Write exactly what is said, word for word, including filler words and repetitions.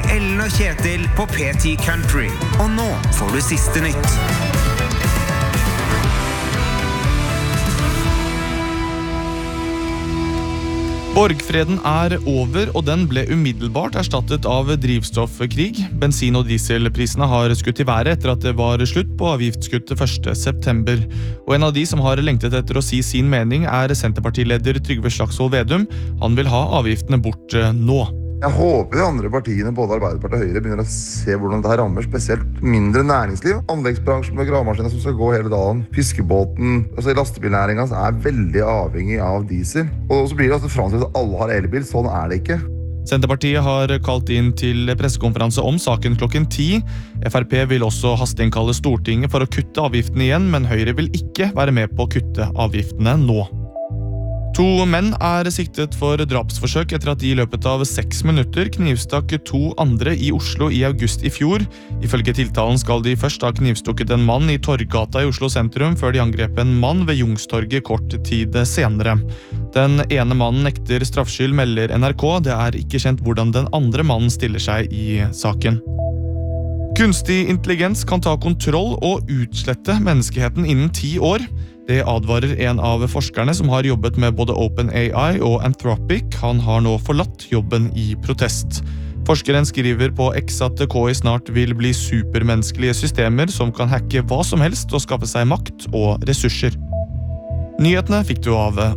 Ellen og Kjetil på P ti Country. Og nå får du siste nytt. Borgfreden er over, og den ble umiddelbart erstattet av drivstoffkrig. Bensin- og dieselprisene har skutt i været etter at det var slutt på avgiftskuttet første september. Og en av de som har lengtet etter å si sin mening er Senterpartileder Trygve Slagsvold Vedum. Han vil ha avgiftene bort nå. Jeg håper de andre partiene, både Arbeiderpartiet og Høyre, begynner å se hvordan dette rammer spesielt mindre næringsliv. Anleggsbransjen med gravemaskiner som skal gå hele dagen, fiskebåten, altså lastebilnæringen er veldig avhengig av diesel. Og så blir det altså framstilt at alle har elbil, sånn er det ikke. Senterpartiet har kalt inn til pressekonferanse om saken klokken ti. F R P vil også hasteinnkalle Stortinget for å kutte avgiftene igjen, men Høyre vil ikke være med på å kutte avgiftene nå. To menn er siktet for drapsforsøk etter at de i løpet av seks minutter knivstakk to andre i Oslo i august i fjor. Ifølge tiltalen skal de først ha knivstukket en mann i Torggata i Oslo sentrum, før de angrep en mann ved Youngstorget kort tid senere. Den ene mannen nekter straffskyld, melder N R K. Det er ikke kjent hvordan den andre mannen stiller seg i saken. Kunstig intelligens kan ta kontroll og utslette menneskeheten innen ti år. Det advarer en av forskerne som har jobbet med både OpenAI og Anthropic. Han har nå forlatt jobben i protest. Forskeren skriver på X at K I snart vil bli supermenneskelige systemer som kan hacke hva som helst og skaffe seg makt og ressurser. Nyhetene fikk du av